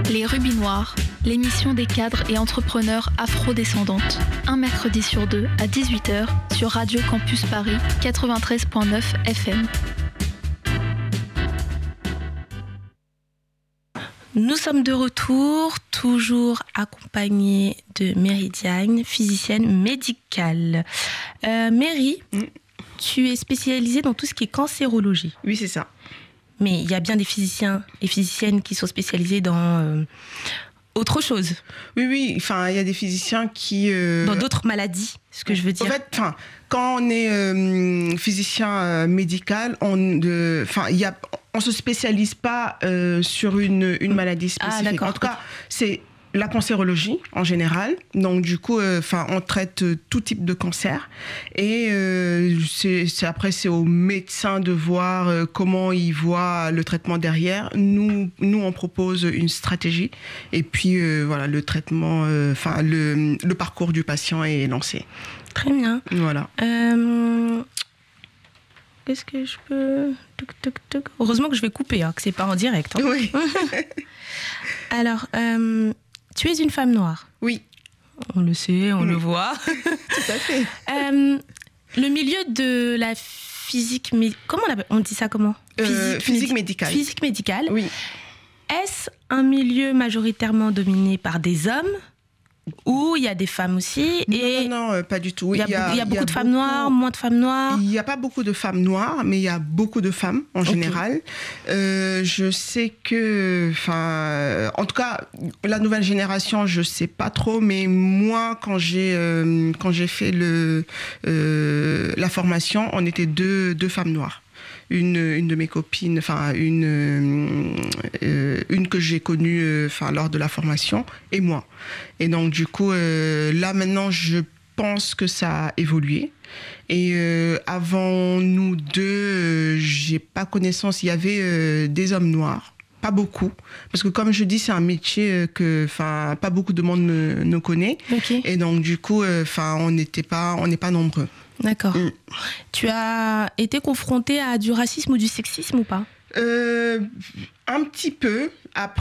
Les Rubis Noirs, l'émission des cadres et entrepreneurs afro-descendantes. Un mercredi sur deux à 18h sur Radio Campus Paris 93.9 FM. Nous sommes de retour, toujours accompagnés de Méridiane, physicienne médicale. Méry, tu es spécialisée dans tout ce qui est cancérologie. Oui, c'est ça. Mais il y a bien des physiciens et physiciennes qui sont spécialisés dans autre chose. Oui, enfin, il y a des physiciens qui... Dans d'autres maladies, ce que je veux dire. En fait, quand on est physicien médical, on ne se spécialise pas sur une maladie spécifique. Ah, d'accord. En tout cas, c'est la cancérologie en général. Donc, du coup, on traite tout type de cancer. Et après, c'est au médecin de voir comment il voit le traitement derrière. Nous, on propose une stratégie. Et puis, voilà, le traitement, le parcours du patient est lancé. Très bien. Voilà. Qu'est-ce que je peux... Heureusement que je vais couper, que c'est pas en direct. Oui. Alors, tu es une femme noire. Oui. On le sait, on le voit. Tout à fait. Le milieu de la physique... Comment on dit ça comment ? Physique médicale. Physique médicale. Oui. Est-ce un milieu majoritairement dominé par des hommes ? Ou il y a des femmes aussi Non, pas du tout. Il y a beaucoup de femmes noires, moins de femmes noires. Il n'y a pas beaucoup de femmes noires, mais il y a beaucoup de femmes en général. Je sais que, en tout cas, la nouvelle génération, je sais pas trop, mais moi, quand j'ai fait la formation, on était deux femmes noires. Une de mes copines, une que j'ai connue lors de la formation, et moi. Et donc, du coup, là, maintenant, je pense que ça a évolué. Et avant nous deux, j'ai pas connaissance, il y avait des hommes noirs. Pas beaucoup, parce que comme je dis, c'est un métier que pas beaucoup de monde ne connaît. Okay. Et donc, du coup, on n'est pas nombreux. D'accord. Tu as été confrontée à du racisme ou du sexisme ou pas ? Un petit peu. Après,